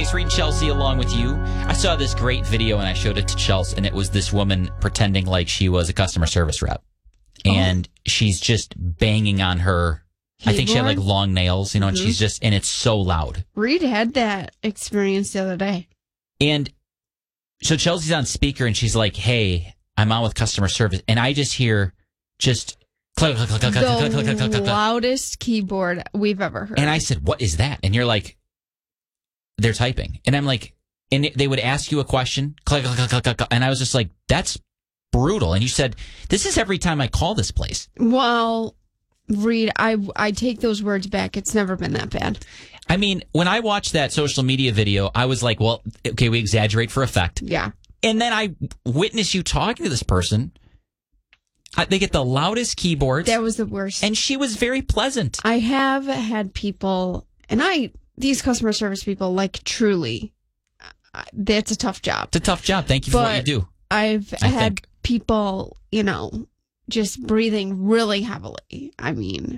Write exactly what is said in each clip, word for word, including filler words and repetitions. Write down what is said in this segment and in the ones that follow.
it's Reed and Chelsea along with you. I saw this great video and I showed it to Chelsea, and it was this woman pretending like she was a customer service rep. And oh. she's just banging on her. Keyboard? I think she had like long nails, you know, mm-hmm. and she's just, and it's so loud. Reed had that experience the other day. And so Chelsea's on speaker and she's like, hey, I'm on with customer service. And I just hear just click, click, click, click, click, click, click, click, click, click. The loudest keyboard we've ever heard. And I said, what is that? And you're like, they're typing. And I'm like, and they would ask you a question, click, click, click, click, click. And I was just like, that's brutal. And you said, this is every time I call this place. Well, Reed, I, I take those words back. It's never been that bad. I mean, when I watched that social media video, I was like, well, okay, we exaggerate for effect. Yeah. And then I witness you talking to this person. I, they get the loudest keyboards. That was the worst. And she was very pleasant. I have had people, and I, these customer service people, like, truly, that's a tough job. It's a tough job. Thank you for but what you do. I've I had think. people, you know, just breathing really heavily. I mean.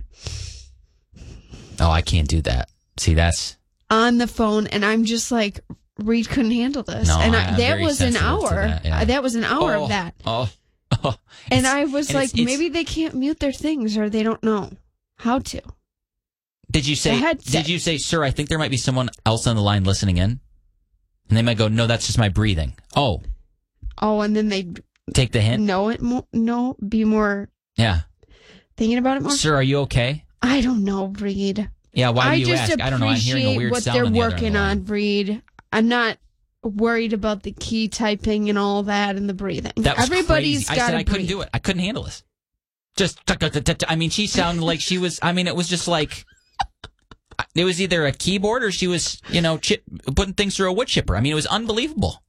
Oh, I can't do that. See, that's. On the phone, and I'm just like, Reed couldn't handle this. No, and I, I, that was an hour. That, yeah. that was an hour oh, of that. Oh, oh. And I was and like, it's, it's, maybe they can't mute their things or they don't know how to. Did you say, did you say, sir, I think there might be someone else on the line listening in? And they might go, no, that's just my breathing. Oh. Oh, and then they take the hint? Know it more, no, be more. Yeah. Thinking about it more? Sir, are you okay? I don't know, Reed. Yeah, why do I you just ask? I don't know. I'm hearing a weird what sound they're on the working other on, Reed. I'm not worried about the key typing and all that and the breathing. That was Everybody's crazy. got I said I breathe. couldn't do it. I couldn't handle this. Just, I mean, she sounded like she was, I mean, it was just like, it was either a keyboard or she was, you know, chip, putting things through a wood chipper. I mean, it was unbelievable.